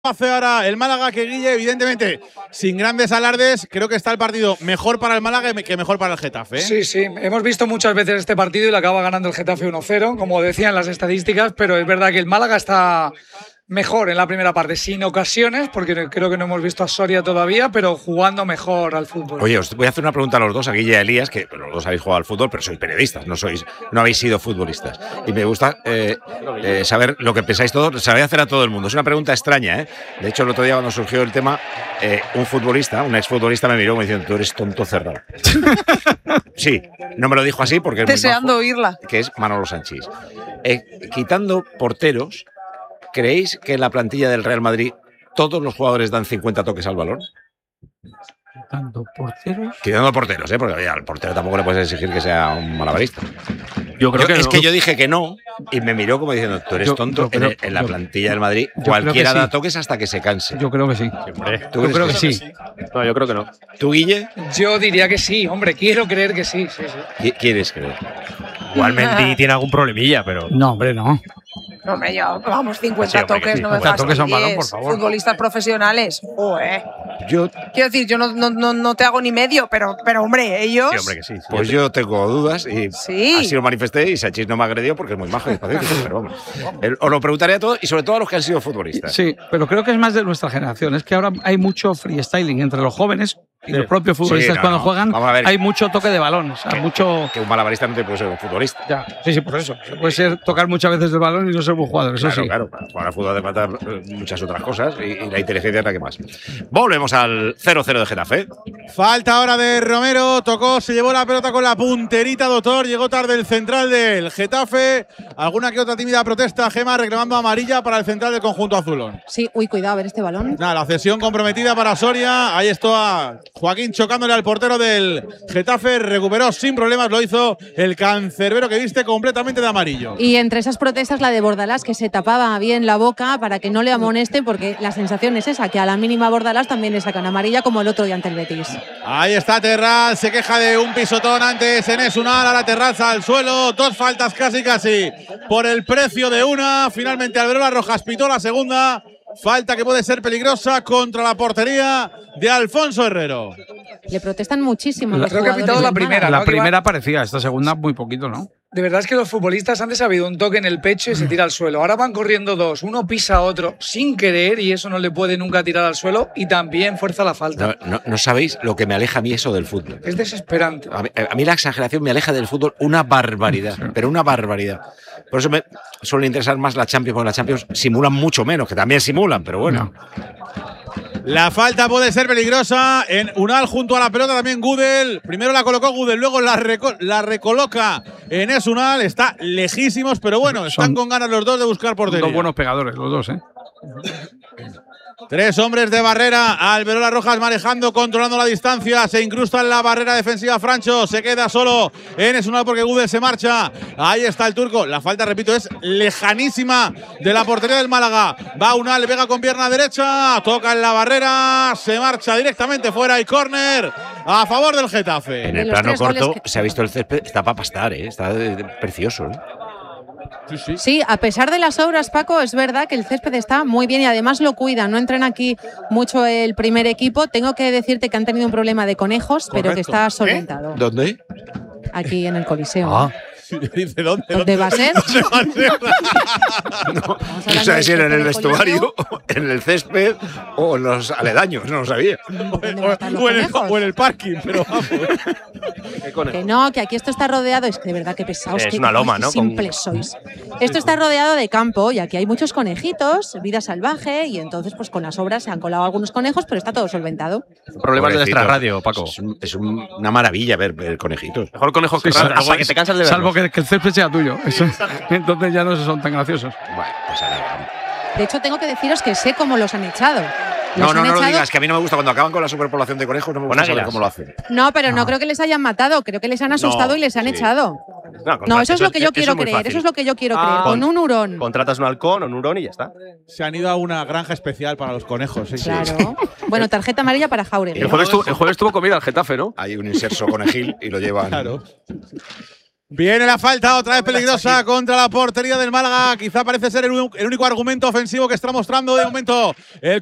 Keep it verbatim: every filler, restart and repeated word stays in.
Hace ahora el Málaga, que Guille, evidentemente, sin grandes alardes, creo que está el partido mejor para el Málaga que mejor para el Getafe, ¿eh? Sí, sí, hemos visto muchas veces este partido y lo acaba ganando el Getafe uno cero, como decían las estadísticas, pero es verdad que el Málaga está mejor en la primera parte, sin ocasiones, porque creo que no hemos visto a Soria todavía, pero jugando mejor al fútbol. Oye, os voy a hacer una pregunta a los dos, a Guille y a Elías, que los dos habéis jugado al fútbol, pero sois periodistas, no sois, no habéis sido futbolistas. Y me gusta eh, eh, saber lo que pensáis todos, sabéis hacer a todo el mundo. Es una pregunta extraña, ¿eh? De hecho, el otro día cuando surgió el tema, eh, un futbolista, un exfutbolista me miró y me dijo, tú eres tonto cerrado. Sí, no me lo dijo así porque es deseando muy majo, oírla. Que es Manolo Sanchís. Eh, quitando porteros, ¿creéis que en la plantilla del Real Madrid todos los jugadores dan cincuenta toques al balón? ¿Quitando porteros? Quitando porteros, ¿eh? Porque al portero tampoco le puedes exigir que sea un malabarista. Yo creo yo, que es no. que yo dije que no y me miró como diciendo, tú eres yo, tonto. yo creo, en, en la yo, plantilla del Madrid yo cualquiera creo que da sí. toques hasta que se canse. Yo creo que sí. ¿Tú yo creo que, que sí. sí? No, yo creo que no. ¿Tú, Guille? Yo diría que sí, hombre, quiero creer que sí. sí, sí. ¿Quieres creer? Igual Mendy tiene algún problemilla, pero… No, hombre, no. No, hombre, yo, vamos, cincuenta Sí, hombre, toques, sí. no me cincuenta toques a un fastidies. balón, por favor. Futbolistas profesionales. Joder. Yo, Quiero decir, yo no, no, no, no te hago ni medio, pero, pero hombre, ellos… Sí, hombre, que sí. sí. pues yo tengo dudas y Sí. así lo manifesté y Sanchís no me agredió porque es muy majo y pacífico, pero vamos. El- Os lo preguntaré a todos y sobre todo a los que han sido futbolistas. Sí, pero creo que es más de nuestra generación. Es que ahora hay mucho freestyling entre los jóvenes y Sí. los propios futbolistas Sí, no, cuando no. juegan. Vamos a ver. Hay mucho toque de balón, o sea, mucho. Que un malabarista no te puede ser un futbolista. Ya, sí, sí, por eso. Puede ser tocar muchas veces el balón y no ser buen jugador, eso Claro, sí. claro. Para jugar al fútbol hace falta eh, muchas otras cosas y, y la inteligencia es la que más. Volvemos al cero cero de Getafe. Falta ahora de Romero, tocó, se llevó la pelota con la punterita, doctor. Llegó tarde el central del Getafe. Alguna que otra tímida protesta, Gema, reclamando amarilla para el central del conjunto azulón. Sí, uy, cuidado, a ver este balón. Nada, la cesión comprometida para Soria. Ahí está Joaquín chocándole al portero del Getafe. Recuperó sin problemas, lo hizo el cancerbero que viste completamente de amarillo. Y entre esas protestas, la de Bordalás, que se tapaba bien la boca para que no le amoneste, porque la sensación es esa, que a la mínima Bordalás también le sacan amarilla, como el otro día ante el Betis. Ahí está Terraz, se queja de un pisotón antes en Esunal, a la terraza al suelo. Dos faltas casi casi por el precio de una. Finalmente Alberola Rojas pitó la segunda. Falta que puede ser peligrosa contra la portería de Alfonso Herrero. Le protestan muchísimo. La- los creo que ha jugadores pitado la del Málaga. primera, La ¿no? Que primera va- parecía, esta segunda muy poquito, ¿no? De verdad es que los futbolistas antes ha habido un toque en el pecho y se tira al suelo. Ahora van corriendo dos, uno pisa a otro sin querer y eso no le puede nunca tirar al suelo y también fuerza la falta. No, no, no sabéis lo que me aleja a mí eso del fútbol. Es desesperante. A mí, a mí la exageración me aleja del fútbol una barbaridad, pero una barbaridad. Por eso me suele interesar más la Champions, porque la Champions simulan mucho menos, que también simulan, pero bueno. La falta puede ser peligrosa en Unal junto a la pelota también Gudel. Primero la colocó Gudel, luego la, reco la recoloca en Esunal. Está lejísimos, pero bueno, están Son con ganas los dos de buscar portería. Dos buenos pegadores, los dos, ¿eh? Tres hombres de barrera, Alberola Rojas manejando, controlando la distancia, se incrusta en la barrera defensiva Francho, se queda solo en Esunal porque Gudel se marcha. Ahí está el turco, la falta, repito, es lejanísima de la portería del Málaga. Va Unal, pega con pierna derecha, toca en la barrera, se marcha directamente fuera y córner a favor del Getafe. En De el los plano tres goles corto que- se ha visto el césped, está para pastar, ¿eh? Está de- de- precioso, ¿eh? Sí, sí. Sí, a pesar de las obras, Paco, es verdad que el césped está muy bien y además lo cuidan. No entran aquí mucho el primer equipo. Tengo que decirte que han tenido un problema de conejos, pero que Correcto. está solventado. ¿Dónde? Aquí en el Coliseo. Ah. Dice, ¿dónde, ¿Dónde va a ser? ¿Dónde va a ser? No, Estamos no hablando sabes del si era en el césped del vestuario, en el césped o en los aledaños, no lo sabía. ¿Dónde van a estar los o, en el, conejos? o en el parking, pero vamos. ¿Qué conejo? Que no, que aquí esto está rodeado, es que de verdad que pesados, Es que una loma, qué ¿no? Con- simples sois. Esto está rodeado de campo y aquí hay muchos conejitos, vida salvaje, y entonces pues con las obras se han colado algunos conejos, pero está todo solventado. Problemas de Pobrecitos. nuestra radio, Paco. Es, un- es un- una maravilla ver, ver conejitos. Mejor conejos que Sí, ratas, salvo- hasta que te cansas de verlos. Salvo que, que el césped sea tuyo. Eso- entonces ya no son tan graciosos. Bueno, pues a ver. De hecho, tengo que deciros que sé cómo los han echado. Los No, no, han no lo echado- digas, que a mí no me gusta cuando acaban con la superpoblación de conejos, no me Con gusta saber águilas. cómo lo hacen. No, pero no creo que les hayan matado, creo que les han asustado No, y les han sí. echado. No, contra- No, eso es lo que yo eso quiero es muy creer, fácil. eso es lo que yo quiero Ah, creer, con con- un hurón. Contratas un halcón o un hurón y ya está. Se han ido a una granja especial para los conejos. Sí, sí. Claro. Bueno, tarjeta amarilla para Jauregui. El jueves, tu- el jueves tuvo comida al Getafe, ¿no? Hay un inserso conejil y lo llevan. Claro. Viene la falta, otra vez peligrosa contra la portería del Málaga. Quizá parece ser el, el único argumento ofensivo que está mostrando de momento el